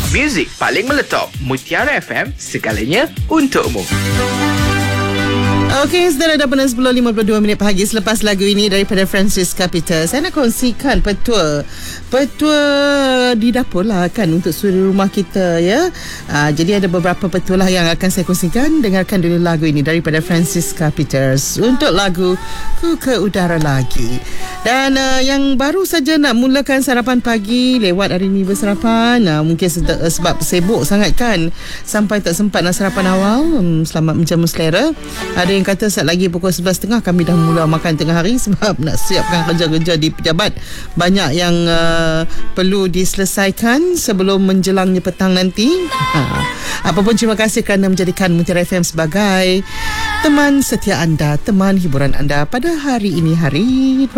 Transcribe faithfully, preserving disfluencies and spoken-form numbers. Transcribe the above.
Muzik paling meletop, Mutiara F M, segalanya untukmu. Okey, saudara, dah pukul sepuluh lima puluh dua minit pagi. Selepas lagu ini daripada Francis Capita, saya nak kongsikan petua Petua di dapur lah kan, untuk suri rumah kita ya. Aa, jadi ada beberapa petua lah yang akan saya kongsikan. Dengarkan dulu lagu ini daripada Francis Capita untuk lagu Ku Ke Udara Lagi. Dan uh, yang baru saja nak mulakan sarapan pagi, lewat hari ni bersarapan, uh, mungkin sedek, uh, sebab sibuk sangat kan, sampai tak sempat nak sarapan awal. um, Selamat menjamu selera. Ada yang kata saat lagi pukul sebelas tiga puluh kami dah mula makan tengah hari, sebab nak siapkan kerja-kerja di pejabat. Banyak yang uh, perlu diselesaikan sebelum menjelangnya petang nanti. ha. Apapun, terima kasih kerana menjadikan Mutiara F M sebagai teman setia anda, teman hiburan anda pada hari ini, hari